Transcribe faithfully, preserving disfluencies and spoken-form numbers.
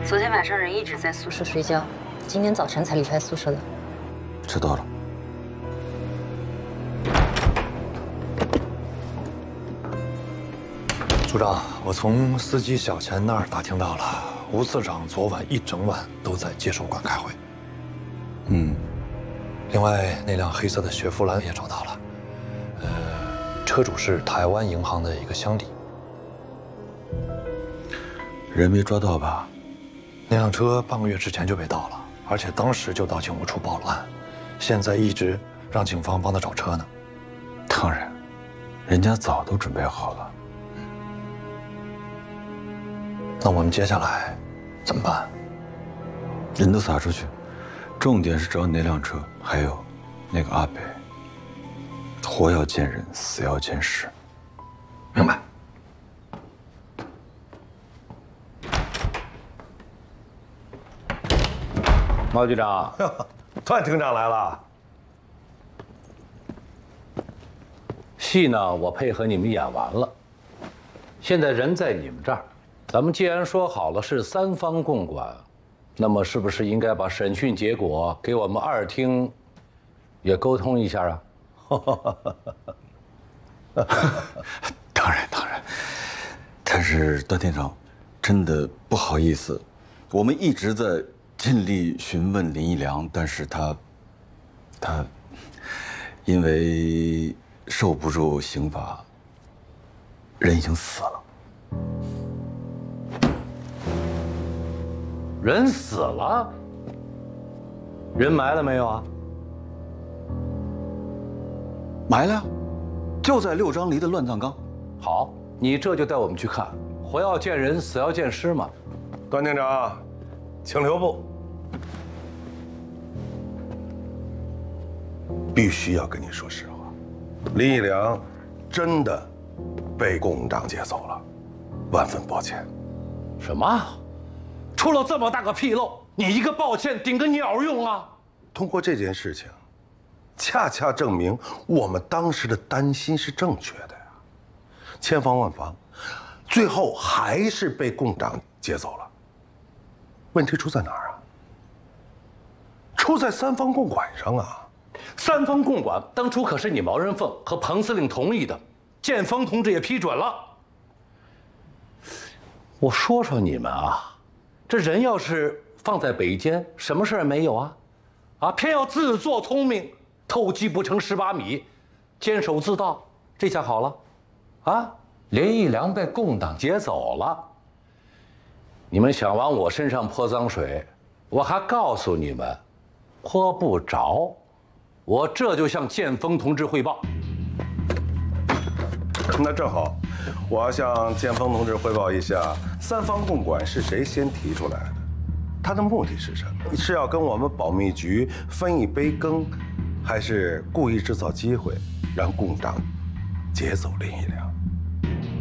昨天晚上人一直在宿舍睡觉，今天早晨才离开宿舍的。 知道了。 组长，我从司机小钱那儿打听到了，吴次长昨晚一整晚都在接收馆开会。 嗯。 另外，那辆黑色的雪佛兰也找到了，呃，车主是台湾银行的一个乡里。 人没抓到吧？ 那辆车半个月之前就被盗了，而且当时就到警务处报了案，现在一直让警方帮他找车呢。 当然，人家早都准备好了。 那我们接下来怎么办？ 人都撒出去，重点是找那辆车，还有那个阿北。活要见人，死要见尸。 明白。 毛局长， 段厅长来了。 戏呢，我配合你们演完了，现在人在你们这儿，咱们既然说好了是三方共管，那么是不是应该把审讯结果给我们二厅也沟通一下啊？ 当然当然，但是段厅长，真的不好意思，我们一直在尽力询问林一良，但是他，他因为受不住刑罚，人已经死了。 人死了？人埋了没有啊？ 埋了，就在六张犁的乱葬岗。 好，你这就带我们去看，活要见人，死要见尸嘛。 段厅长，请留步。必须要跟你说实话，林一良真的被共党劫走了，万分抱歉。 什么？出了这么大个纰漏，你一个抱歉顶个鸟用啊！ 通过这件事情，恰恰证明我们当时的担心是正确的呀。千防万防，最后还是被共党劫走了。问题出在哪儿啊？出在三方共管上啊！ 三方共管当初可是你毛人凤和彭司令同意的，建峰同志也批准了。我说说你们啊，这人要是放在北监，什么事儿没有啊？啊，偏要自作聪明，偷鸡不成蚀把米，监守自盗，这下好了，啊，林一良被共党劫走了。你们想往我身上泼脏水，我还告诉你们，泼不着。我这就向建峰同志汇报。 那正好，我要向建峰同志汇报一下，三方共管是谁先提出来的，他的目的是什么？是要跟我们保密局分一杯羹，还是故意制造机会让共党劫走林一良？